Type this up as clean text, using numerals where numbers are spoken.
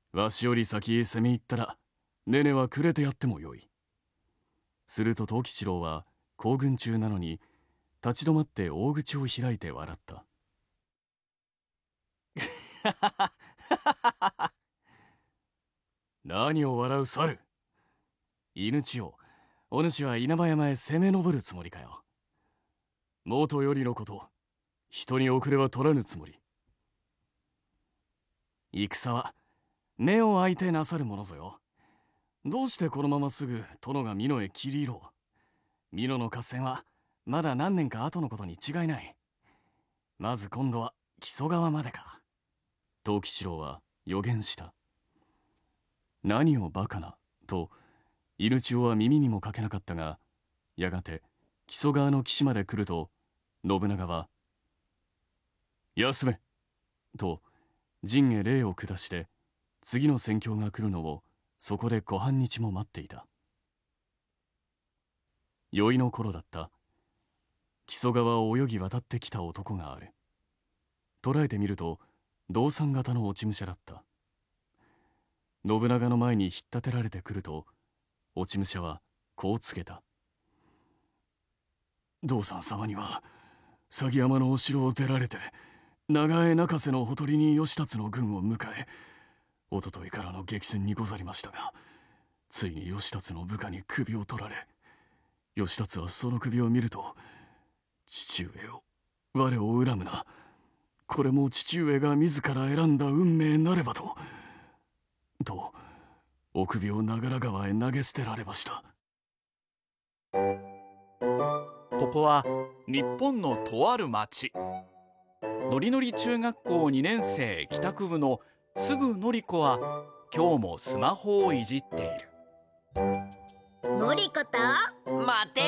わしより先へ攻め入ったら、ねねはくれてやってもよい。すると藤吉郎は行軍中なのに、立ち止まって大口を開いて笑った。何を笑う猿。犬千代、お主は稲葉山へ攻め上るつもりかよ。元よりのこと、人に遅れは取らぬつもり。戦は目を開いてなさるものぞよ。どうしてこのまますぐ殿が美濃へ切り入ろう。美濃の合戦はまだ何年か後のことに違いない。まず今度は木曽川までか。藤吉郎は予言した。何をバカなと犬千代は耳にもかけなかったが、やがて木曽川の岸まで来ると信長は「休め!」と陣へ礼を下して次の戦況が来るのをそこで小半日も待っていた。宵の頃だった。木曽川を泳ぎ渡ってきた男がある。捉えてみると銅山型の落ち武者だった。信長の前に引っ立てられてくると落ち武者はこう告げた。銅山様には鷺山のお城を出られて長江中瀬のほとりに義達の軍を迎え、おとといからの激戦にござりましたが、ついに義達の部下に首を取られ、義達はその首を見ると、父上よ、我を恨むな。これも父上が自ら選んだ運命なればと、お首を長良川へ投げ捨てられました。 ここは日本のとある町。のりのり中学校2年生帰宅部のすぐのりこは今日もスマホをいじっている。 のりこと、 待て